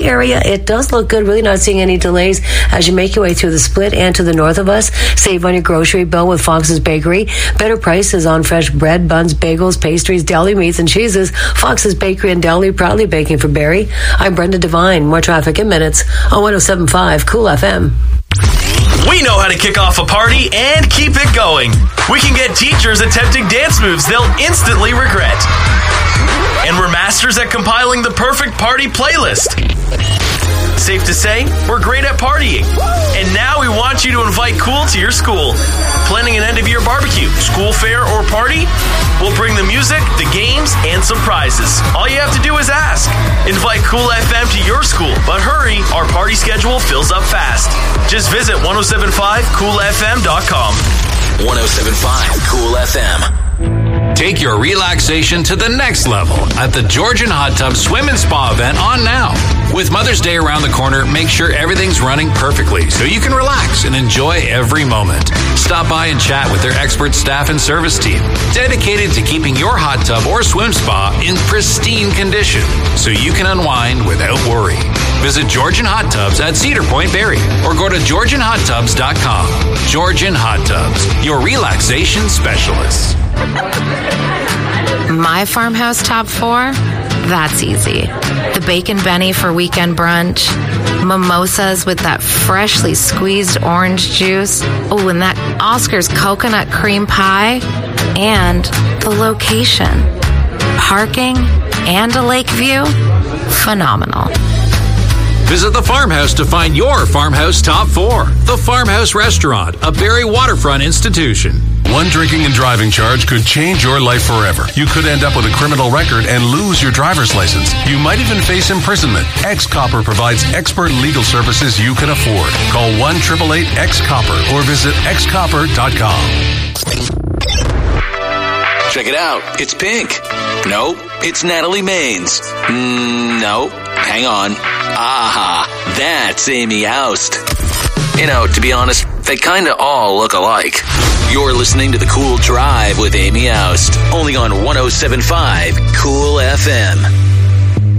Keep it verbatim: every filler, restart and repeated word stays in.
area, it does look good. Really not seeing any delays as you make your way through the Split and to the north of us. Save on your grocery bill with Fox's Bakery. Better prices on fresh bread, buns, bagels, pastries, deli meats, and cheeses. Fox's Bakery and Deli, proudly baking for Barrie. I'm Brenda Devine. More traffic in minutes on one oh seven point five Cool F M. We know how to kick off a party and keep it going. We can get teachers attempting dance moves they'll instantly regret. And we're masters at compiling the perfect party playlist. Safe to say, we're great at partying. And now we want you to invite Cool to your school. Planning an end-of-year barbecue, school fair, or party? We'll bring the music, the games, and some prizes. All you have to do is ask. Invite Cool F M to your school, but hurry, our party schedule fills up fast. Just visit ten seventy-five cool f m dot com. ten seventy-five Cool F M. Take your relaxation to the next level at the Georgian Hot Tub Swim and Spa event on now. With Mother's Day around the corner, make sure everything's running perfectly so you can relax and enjoy every moment. Stop by and chat with their expert staff and service team, dedicated to keeping your hot tub or swim spa in pristine condition so you can unwind without worry. Visit Georgian Hot Tubs at Cedar Point, Barrie, or go to georgian hot tubs dot com. Georgian Hot Tubs, your relaxation specialists. My farmhouse top four? That's easy. The Bacon Benny for weekend brunch, mimosas with that freshly squeezed orange juice, oh, and that Oscar's coconut cream pie, and the location. Parking and a lake view? Phenomenal. Visit the Farmhouse to find your Farmhouse Top four. The Farmhouse Restaurant, a Barrie waterfront institution. One drinking and driving charge could change your life forever. You could end up with a criminal record and lose your driver's license. You might even face imprisonment. X-Copper provides expert legal services you can afford. Call one eight eight eight X copper or visit x copper dot com. Check it out. It's Pink. No, it's Natalie Maines. Mm, no, hang on. Aha, that's Amy Oust. You know, to be honest, they kinda all look alike. You're listening to The Cool Drive with Amy Oust, only on ten seventy-five Cool F M.